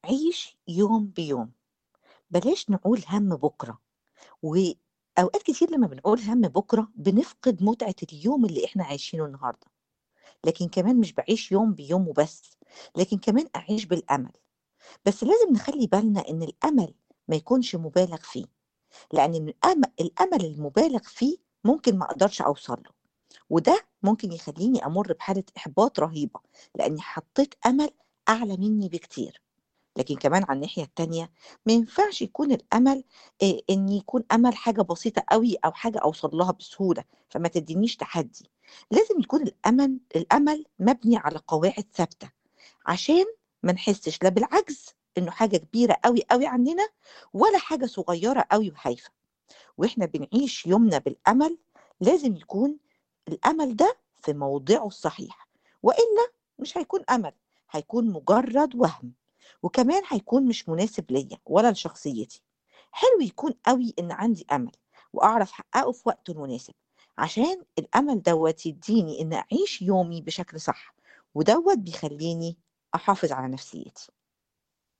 عيش يوم بيوم، بلاش نقول هَم بُكرة، وأوقات كتير لمّا بنقول هَم بُكرة بنفقد متعة اليوم اللي إحنا عايشينه النهارده، لكن كمان مش باعيش يوم بيوم وبس، لكن كمان أعيش بالأمل، بس لازم نخلّي بالنا إن الأمل ما يكونش مُبالغ فيه، لأن الأمل المُبالغ فيه ممكن ما أقدرش أوصل له، وده ممكن يخلّيني أمُر بحالة إحباط رهيبة، لإني حطيت أمل أعلى منّي بكتير. لكن كمان على الناحية التانية ما ينفعش يكون الأمل إن يكون أمل حاجة بسيطة أوي أو حاجة أوصل لها بسهولة، فما تدّينيش تحدّي، لازم يكون الأمل مبني على قواعد ثابتة، عشان ما نحسّش لا بالعجز إنه حاجة كبيرة أوي، أوي عننا، ولا حاجة صغيرة أوي وهايفة، وإحنا بنعيش يومنا بالأمل لازم يكون الأمل ده في موضعه الصحيح، وإلا مش هيكون أمل، هيكون مجرد وهم، وكمان هيكون مش مناسب ليّا ولا لشخصيتي. حلو يكون أوي إن عندي أمل وأعرف أحققه في وقته المناسب، عشان الأمل دوّة يدّيني إن أعيش يومي بشكل صح، ودوّة بيخلّيني أحافظ على نفسيتي.